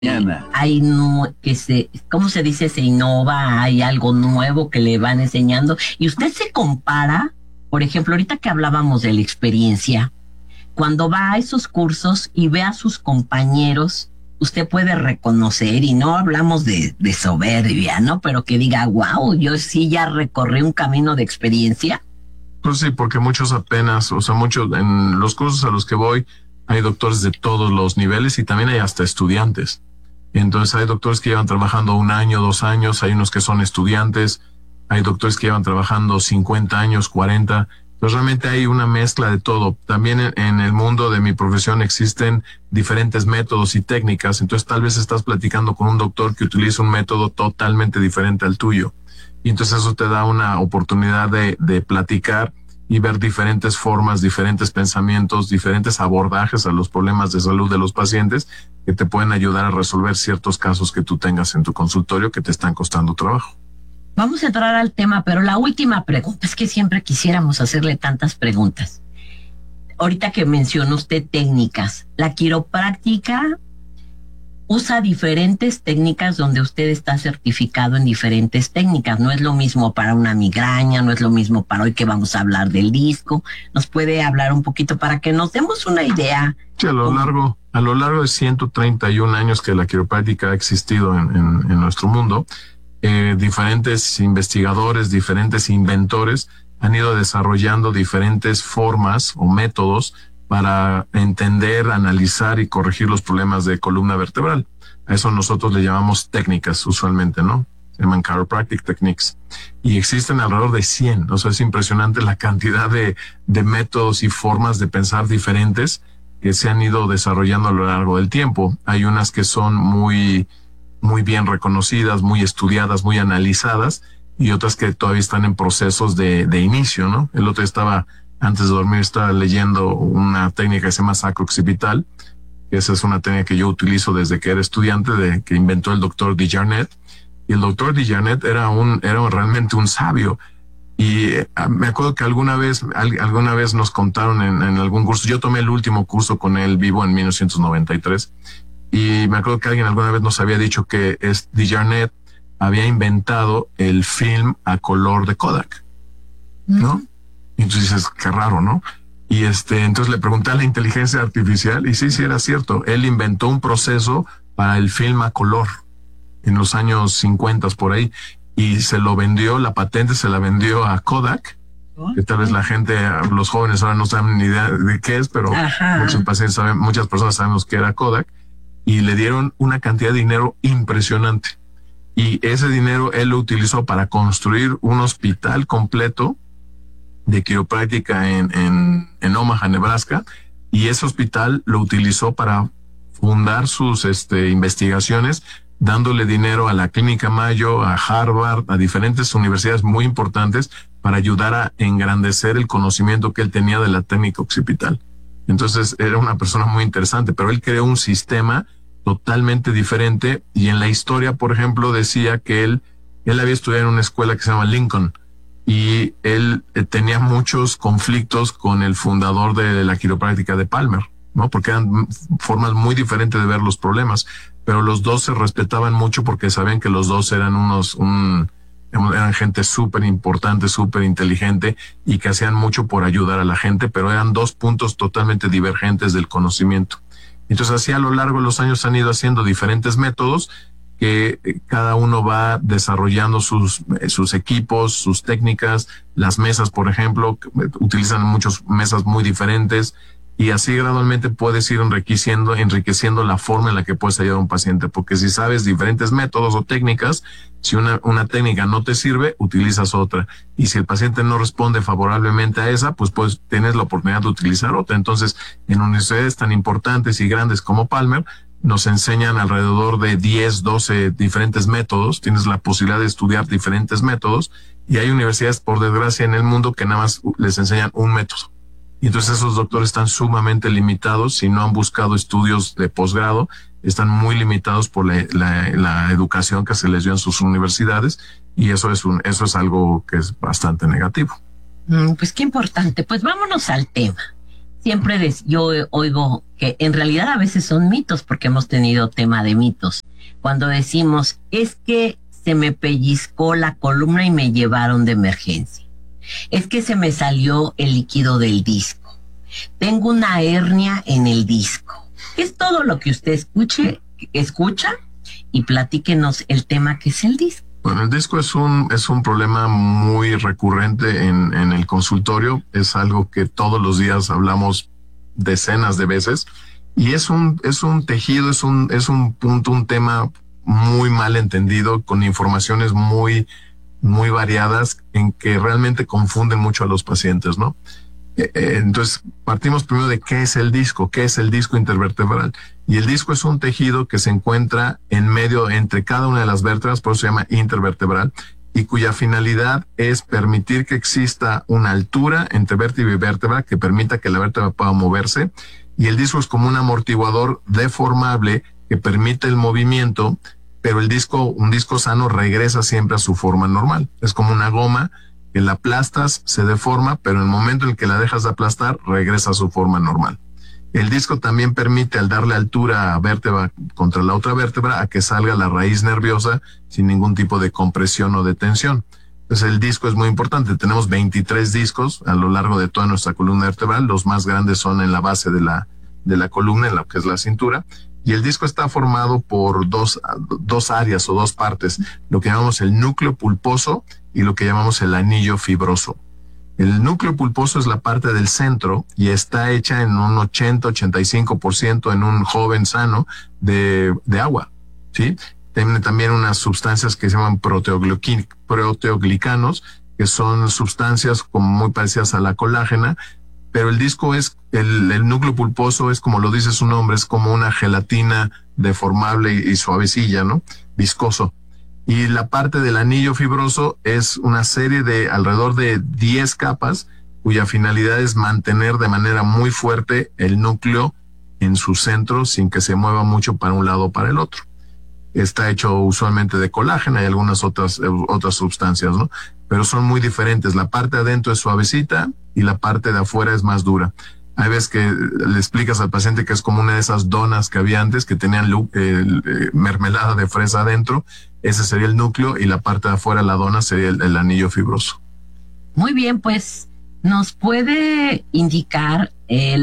hay ¿cómo se dice? Se innova, hay algo nuevo que le van enseñando. Y usted se compara, por ejemplo, ahorita que hablábamos de la experiencia, cuando va a esos cursos y ve a sus compañeros, usted puede reconocer, y no hablamos de soberbia, ¿no? Pero que diga, wow, yo sí ya recorrí un camino de experiencia. Pues sí, porque muchos apenas, o sea, muchos, en los cursos a los que voy, hay doctores de todos los niveles y también hay hasta estudiantes. Entonces hay doctores que llevan trabajando 1 año, 2 años, hay unos que son estudiantes, hay doctores que llevan trabajando 50 años, 40. Entonces realmente hay una mezcla de todo. También en el mundo de mi profesión existen diferentes métodos y técnicas. Entonces tal vez estás platicando con un doctor que utiliza un método totalmente diferente al tuyo. Y entonces eso te da una oportunidad de platicar y ver diferentes formas, diferentes pensamientos, diferentes abordajes a los problemas de salud de los pacientes que te pueden ayudar a resolver ciertos casos que tú tengas en tu consultorio que te están costando trabajo. Vamos a entrar al tema, pero la última pregunta, es que siempre quisiéramos hacerle tantas preguntas. Ahorita que mencionó usted técnicas, la quiropráctica usa diferentes técnicas donde usted está certificado en diferentes técnicas. No es lo mismo para una migraña, no es lo mismo para hoy que vamos a hablar del disco. ¿Nos puede hablar un poquito para que nos demos una idea? Sí, a lo largo de 131 años que la quiropráctica ha existido en nuestro mundo, diferentes investigadores, diferentes inventores han ido desarrollando diferentes formas o métodos para entender, analizar y corregir los problemas de columna vertebral. A eso nosotros le llamamos técnicas usualmente, ¿no? Se llaman chiropractic techniques. Y existen alrededor de 100. O sea, es impresionante la cantidad de métodos y formas de pensar diferentes que se han ido desarrollando a lo largo del tiempo. Hay unas que son muy bien reconocidas, muy estudiadas, muy analizadas, y otras que todavía están en procesos de inicio, ¿no? El otro día antes de dormir, estaba leyendo una técnica que se llama sacro-occipital. Esa es una técnica que yo utilizo desde que era estudiante, que inventó el doctor Desjarnais. Y el doctor Desjarnais era realmente un sabio. Y me acuerdo que alguna vez nos contaron en algún curso, yo tomé el último curso con él vivo en 1993, y me acuerdo que alguien alguna vez nos había dicho que Desjarnais había inventado el film a color de Kodak, ¿no? Y entonces dices, qué raro, ¿no? Y entonces le pregunté a la inteligencia artificial y sí, era cierto. Él inventó un proceso para el film a color en los años 50 por ahí, y se lo vendió, la patente se la vendió a Kodak, que tal vez la gente, los jóvenes ahora no saben ni idea de qué es, pero muchas personas sabemos que era Kodak, y le dieron una cantidad de dinero impresionante. Y ese dinero él lo utilizó para construir un hospital completo de quiropráctica en Omaha, Nebraska, y ese hospital lo utilizó para fundar sus investigaciones, dándole dinero a la Clínica Mayo, a Harvard, a diferentes universidades muy importantes para ayudar a engrandecer el conocimiento que él tenía de la técnica occipital. Entonces era una persona muy interesante, pero él creó un sistema totalmente diferente, y en la historia, por ejemplo, decía que él había estudiado en una escuela que se llama Lincoln, y él tenía muchos conflictos con el fundador de la quiropráctica de Palmer, ¿no? Porque eran formas muy diferentes de ver los problemas, pero los dos se respetaban mucho porque sabían que los dos eran eran gente súper importante, súper inteligente, y que hacían mucho por ayudar a la gente, pero eran dos puntos totalmente divergentes del conocimiento. Entonces así a lo largo de los años han ido haciendo diferentes métodos que cada uno va desarrollando sus equipos, sus técnicas. Las mesas, por ejemplo, utilizan muchas mesas muy diferentes, y así gradualmente puedes ir enriqueciendo la forma en la que puedes ayudar a un paciente, porque si sabes diferentes métodos o técnicas, si una técnica no te sirve, utilizas otra, y si el paciente no responde favorablemente a esa, pues tienes la oportunidad de utilizar otra. Entonces, en universidades tan importantes y grandes como Palmer, nos enseñan alrededor de 10, 12 diferentes métodos. Tienes la posibilidad de estudiar diferentes métodos, y hay universidades, por desgracia, en el mundo que nada más les enseñan un método. Y entonces esos doctores están sumamente limitados. Si no han buscado estudios de posgrado, están muy limitados por la educación que se les dio en sus universidades, y eso es algo que es bastante negativo. Pues qué importante. Pues vámonos al tema. Yo oigo que en realidad a veces son mitos, porque hemos tenido tema de mitos. Cuando decimos, es que se me pellizcó la columna y me llevaron de emergencia. Es que se me salió el líquido del disco. Tengo una hernia en el disco. Es todo lo que usted escucha y platíquenos el tema que es el disco. Bueno, el disco es un problema muy recurrente en el consultorio. Es algo que todos los días hablamos decenas de veces. Y es un tejido, es un punto, un tema muy mal entendido, con informaciones muy variadas, en que realmente confunden mucho a los pacientes, ¿no? Entonces, partimos primero de qué es el disco intervertebral. Y el disco es un tejido que se encuentra en medio entre cada una de las vértebras, por eso se llama intervertebral, y cuya finalidad es permitir que exista una altura entre vértebra y vértebra que permita que la vértebra pueda moverse. Y el disco es como un amortiguador deformable que permite el movimiento, pero un disco sano regresa siempre a su forma normal. Es como una goma que la aplastas, se deforma, pero en el momento en que la dejas de aplastar, regresa a su forma normal. El disco también permite, al darle altura a vértebra contra la otra vértebra, a que salga la raíz nerviosa sin ningún tipo de compresión o de tensión. Entonces el disco es muy importante. Tenemos 23 discos a lo largo de toda nuestra columna vertebral. Los más grandes son en la base de la columna, en lo que es la cintura. Y el disco está formado por dos áreas o dos partes, lo que llamamos el núcleo pulposo y lo que llamamos el anillo fibroso. El núcleo pulposo es la parte del centro y está hecha en un 80-85% en un joven sano de agua, ¿sí? Tiene también unas sustancias que se llaman proteoglicanos, que son sustancias como muy parecidas a la colágena, pero el disco el núcleo pulposo es, como lo dice su nombre, es como una gelatina deformable y suavecilla, ¿no? Viscoso. Y la parte del anillo fibroso es una serie de alrededor de 10 capas, cuya finalidad es mantener de manera muy fuerte el núcleo en su centro sin que se mueva mucho para un lado o para el otro. Está hecho usualmente de colágeno y algunas otras sustancias, ¿no? Pero son muy diferentes. La parte de adentro es suavecita y la parte de afuera es más dura. Hay veces que le explicas al paciente que es como una de esas donas que había antes, que tenían mermelada de fresa adentro. Ese sería el núcleo, y la parte de afuera, la dona, sería el anillo fibroso. Muy bien, pues nos puede indicar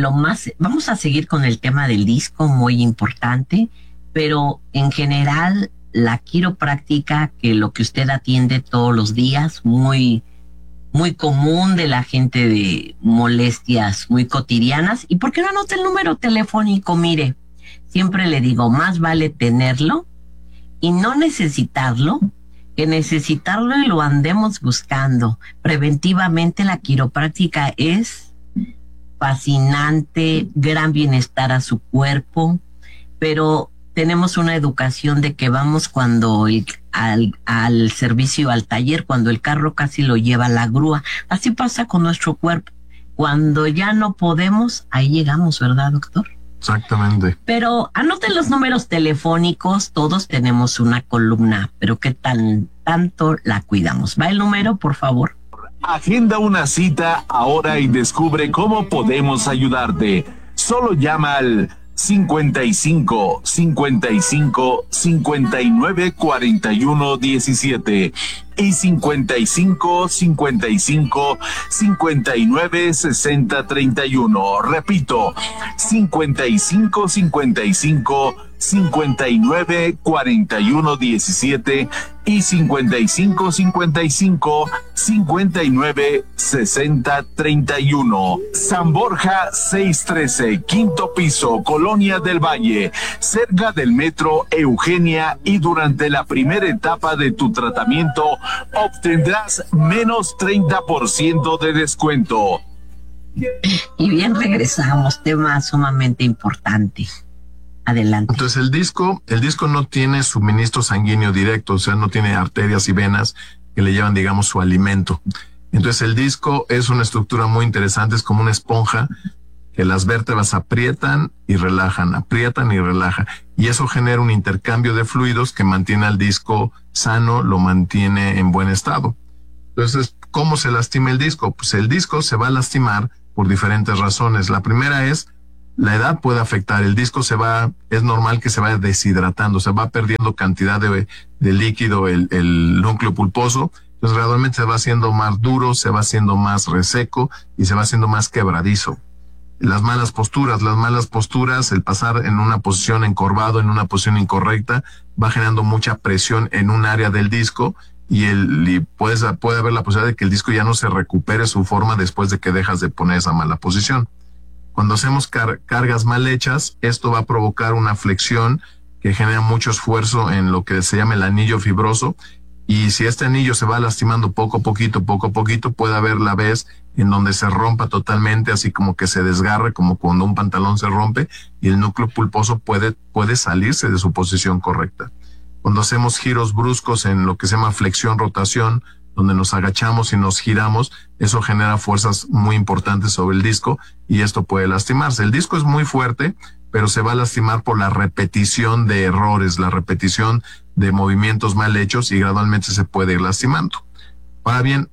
vamos a seguir con el tema del disco, muy importante, pero en general la quiropráctica, que lo que usted atiende todos los días, muy común de la gente, de molestias muy cotidianas. ¿Y por qué no anota el número telefónico? Mire, siempre le digo, más vale tenerlo y no necesitarlo, que necesitarlo y lo andemos buscando. Preventivamente la quiropráctica es fascinante, gran bienestar a su cuerpo, pero tenemos una educación de que vamos al servicio, al taller, cuando el carro casi lo lleva la grúa. Así pasa con nuestro cuerpo. Cuando ya no podemos, ahí llegamos, ¿verdad, doctor? Exactamente. Pero anoten los números telefónicos. Todos tenemos una columna, pero ¿qué tanto la cuidamos? ¿Va el número, por favor? Agenda una cita ahora y descubre cómo podemos ayudarte. Solo llama al 55 55 59 41 17 y 55 55 59 60 31. Repito, 55 55 59 41 17 y 55 55 59 60 31. San Borja 613, quinto piso, Colonia del Valle, cerca del metro Eugenia, y durante la primera etapa de tu tratamiento obtendrás menos 30% de descuento. Y bien, regresamos, tema sumamente importante. Adelante. Entonces el disco no tiene suministro sanguíneo directo, o sea, no tiene arterias y venas que le llevan, digamos, su alimento. Entonces el disco es una estructura muy interesante, es como una esponja que las vértebras aprietan y relajan, y eso genera un intercambio de fluidos que mantiene al disco sano, lo mantiene en buen estado. Entonces, ¿cómo se lastima el disco? Pues el disco se va a lastimar por diferentes razones. La primera es, la edad puede afectar. El disco es normal que se vaya deshidratando, se va perdiendo cantidad de líquido, el núcleo pulposo. Entonces gradualmente se va haciendo más duro, se va haciendo más reseco y se va haciendo más quebradizo. Las malas posturas, el pasar en una posición encorvado, en una posición incorrecta, va generando mucha presión en un área del disco y puede haber la posibilidad de que el disco ya no se recupere su forma después de que dejas de poner esa mala posición. Cuando hacemos cargas mal hechas, esto va a provocar una flexión que genera mucho esfuerzo en lo que se llama el anillo fibroso. Y si este anillo se va lastimando poco a poquito, puede haber la vez en donde se rompa totalmente, así como que se desgarre, como cuando un pantalón se rompe, y el núcleo pulposo puede salirse de su posición correcta. Cuando hacemos giros bruscos en lo que se llama flexión-rotación, donde nos agachamos y nos giramos, eso genera fuerzas muy importantes sobre el disco y esto puede lastimarse. El disco es muy fuerte, pero se va a lastimar por la repetición de errores, la repetición de movimientos mal hechos y gradualmente se puede ir lastimando. Ahora bien,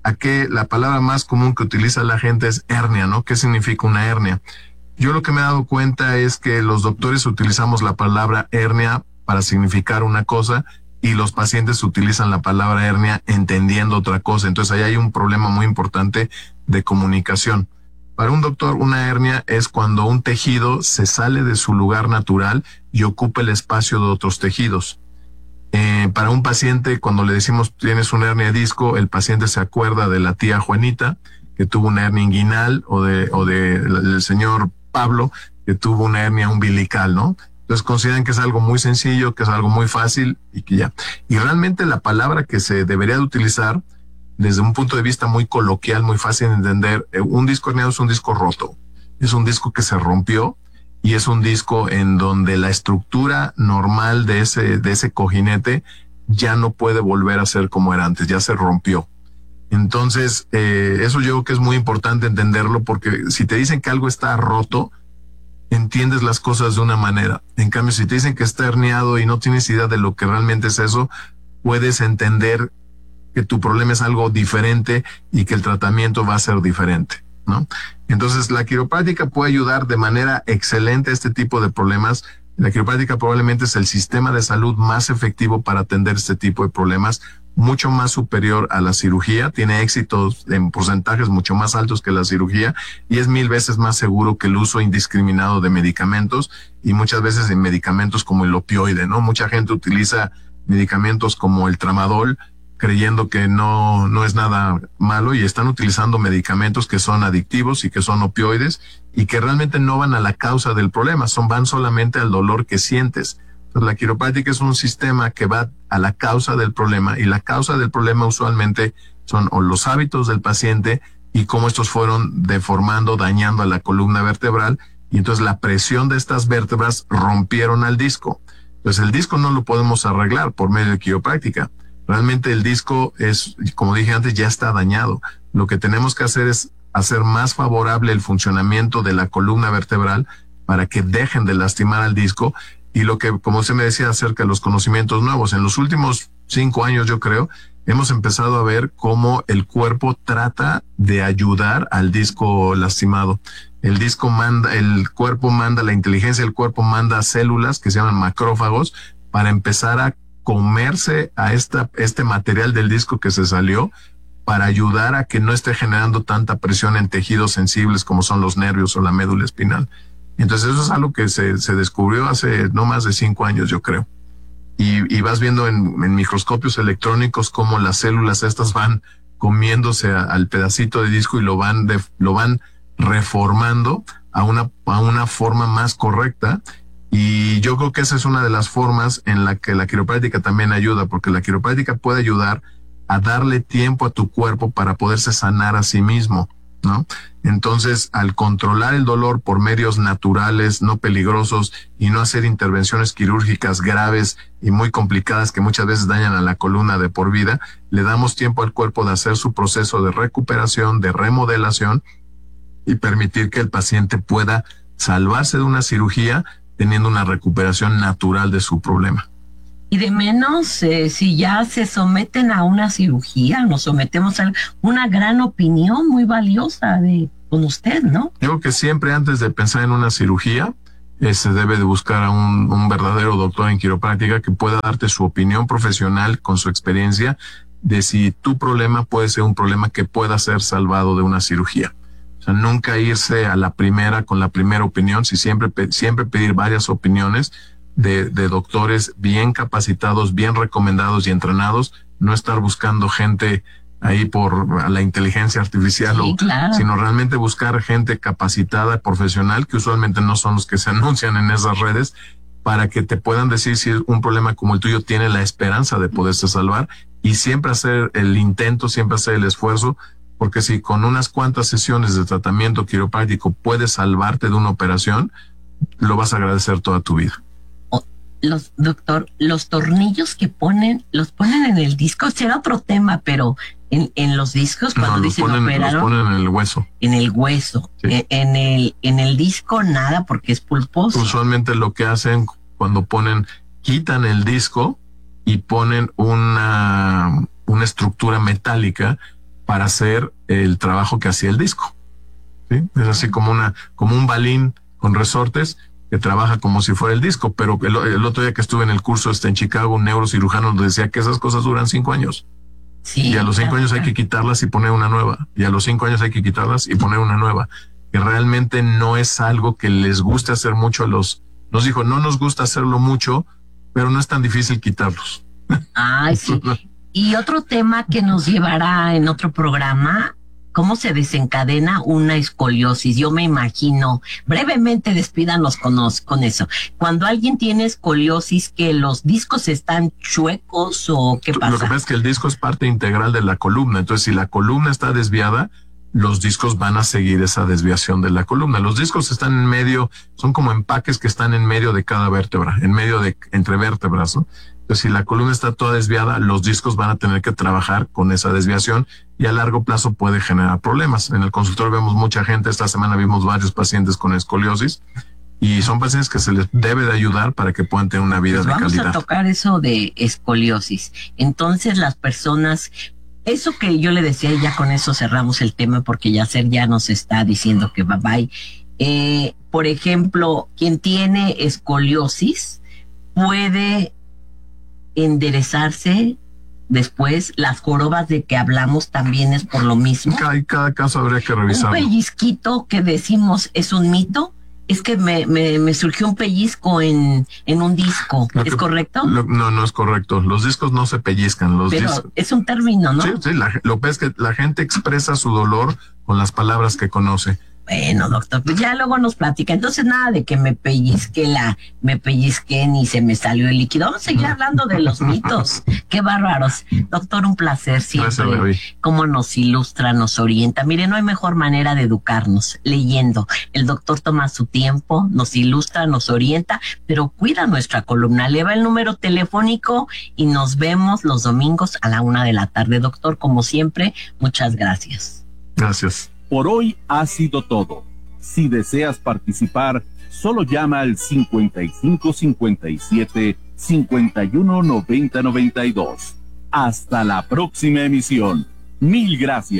la palabra más común que utiliza la gente es hernia, ¿no? ¿Qué significa una hernia? Yo lo que me he dado cuenta es que los doctores utilizamos la palabra hernia para significar una cosa y los pacientes utilizan la palabra hernia entendiendo otra cosa. Entonces ahí hay un problema muy importante de comunicación. Para un doctor, una hernia es cuando un tejido se sale de su lugar natural y ocupa el espacio de otros tejidos. Para un paciente, cuando le decimos tienes una hernia de disco, el paciente se acuerda de la tía Juanita, que tuvo una hernia inguinal, o del señor Pablo, que tuvo una hernia umbilical, ¿no? Entonces consideran que es algo muy sencillo, que es algo muy fácil y que ya. Y realmente la palabra que se debería de utilizar desde un punto de vista muy coloquial, muy fácil de entender, un disco herniado es un disco roto, es un disco que se rompió y es un disco en donde la estructura normal de ese cojinete ya no puede volver a ser como era antes, ya se rompió. Entonces, eso yo creo que es muy importante entenderlo porque si te dicen que algo está roto, entiendes las cosas de una manera. En cambio, si te dicen que está herniado y no tienes idea de lo que realmente es eso, puedes entender que tu problema es algo diferente y que el tratamiento va a ser diferente, ¿no? Entonces, la quiropráctica puede ayudar de manera excelente a este tipo de problemas. La quiropráctica probablemente es el sistema de salud más efectivo para atender este tipo de problemas, mucho más superior a la cirugía, tiene éxitos en porcentajes mucho más altos que la cirugía y es 1000 veces más seguro que el uso indiscriminado de medicamentos y muchas veces en medicamentos como el opioide, ¿no? Mucha gente utiliza medicamentos como el tramadol creyendo que no es nada malo y están utilizando medicamentos que son adictivos y que son opioides y que realmente no van a la causa del problema, van solamente al dolor que sientes. Entonces, la quiropráctica es un sistema que va a la causa del problema y la causa del problema usualmente son o los hábitos del paciente y cómo estos fueron deformando, dañando a la columna vertebral y entonces la presión de estas vértebras rompieron al disco. Entonces el disco no lo podemos arreglar por medio de quiropráctica. Realmente el disco es, como dije antes, ya está dañado. Lo que tenemos que hacer es hacer más favorable el funcionamiento de la columna vertebral para que dejen de lastimar al disco. Y lo que, como usted me decía acerca de los conocimientos nuevos, en los últimos 5 años yo creo, hemos empezado a ver cómo el cuerpo trata de ayudar al disco lastimado. El cuerpo manda, la inteligencia del cuerpo manda células que se llaman macrófagos para empezar a comerse a este material del disco que se salió para ayudar a que no esté generando tanta presión en tejidos sensibles como son los nervios o la médula espinal. Entonces eso es algo que se descubrió hace no más de 5 años, yo creo. Y vas viendo en microscopios electrónicos cómo las células estas van comiéndose al pedacito de disco y lo van reformando a una forma más correcta. Y yo creo que esa es una de las formas en la que la quiropráctica también ayuda, porque la quiropráctica puede ayudar a darle tiempo a tu cuerpo para poderse sanar a sí mismo, ¿no? Entonces, al controlar el dolor por medios naturales, no peligrosos, y no hacer intervenciones quirúrgicas graves y muy complicadas que muchas veces dañan a la columna de por vida, le damos tiempo al cuerpo de hacer su proceso de recuperación, de remodelación, y permitir que el paciente pueda salvarse de una cirugía teniendo una recuperación natural de su problema. Y de menos, si ya se someten a una cirugía, nos sometemos a una gran opinión muy valiosa de con usted, ¿no? Digo que siempre antes de pensar en una cirugía, se debe de buscar a un verdadero doctor en quiropráctica que pueda darte su opinión profesional con su experiencia de si tu problema puede ser un problema que pueda ser salvado de una cirugía. O sea, nunca irse a la primera con la primera opinión, siempre pedir varias opiniones de doctores bien capacitados, bien recomendados y entrenados, no estar buscando gente ahí por la inteligencia artificial, Sí, claro. sino realmente buscar gente capacitada, profesional, que usualmente no son los que se anuncian en esas redes, para que te puedan decir si un problema como el tuyo tiene la esperanza de poderse salvar, y siempre hacer el intento, siempre hacer el esfuerzo, porque si con unas cuantas sesiones de tratamiento quiropráctico puedes salvarte de una operación, lo vas a agradecer toda tu vida. Doctor, los tornillos que los ponen en el disco, será otro tema, pero en los discos cuando No, dicen los operaron, ponen en el hueso. en el hueso, Sí. en el disco nada porque es pulposo. Usualmente lo que hacen cuando quitan el disco y ponen una estructura metálica para hacer el trabajo que hacía el disco. ¿Sí? Es así como un balín con resortes que trabaja como si fuera el disco, pero el otro día que estuve en el curso en Chicago, un neurocirujano nos decía que esas cosas duran 5 años. Sí, Y a los 5 años hay que quitarlas y poner una nueva. Y a los 5 años hay que quitarlas y poner una nueva. Que realmente no es algo que les guste hacer mucho nos dijo, no nos gusta hacerlo mucho, pero no es tan difícil quitarlos. Ay, sí. Y otro tema que nos llevará en otro programa, ¿cómo se desencadena una escoliosis? Yo me imagino, brevemente despídanos con eso. Cuando alguien tiene escoliosis, ¿que los discos están chuecos o qué pasa? Lo que pasa es que el disco es parte integral de la columna. Entonces, si la columna está desviada, los discos van a seguir esa desviación de la columna. Los discos están en medio, son como empaques que están en medio de cada vértebra, entre vértebras, ¿no? Entonces, si la columna está toda desviada, los discos van a tener que trabajar con esa desviación y a largo plazo puede generar problemas. En el consultorio vemos mucha gente, esta semana vimos varios pacientes con escoliosis y son pacientes que se les debe de ayudar para que puedan tener una vida Pues de vamos calidad. a tocar eso de escoliosis. Entonces, las personas, eso que yo le decía, y ya con eso cerramos el tema porque Yacer ya nos está diciendo que bye bye. Por ejemplo, quien tiene escoliosis puede enderezarse después. Las jorobas de que hablamos también es por lo mismo. Cada caso habría que Un revisarlo. pellizquito que decimos es un mito. Es que me surgió un pellizco en un disco. ¿Es correcto? No es correcto. Los discos no se pellizcan. Pero es un término, ¿no? Sí, lo que es que la gente expresa su dolor con las palabras que conoce. Bueno, doctor, pues ya luego nos platica. Entonces, nada de que me pellizqué ni se me salió el líquido. Vamos a seguir hablando de los mitos. Qué bárbaros. Doctor, un placer siempre. Gracias, cómo nos ilustra, nos orienta. Mire, no hay mejor manera de educarnos, leyendo. El doctor toma su tiempo, nos ilustra, nos orienta, pero cuida nuestra columna. Le va el número telefónico y nos vemos los domingos a la 1 de la tarde. Doctor, como siempre, muchas gracias. Gracias. Por hoy ha sido todo. Si deseas participar, solo llama al 5557-519092. Hasta la próxima emisión. Mil gracias.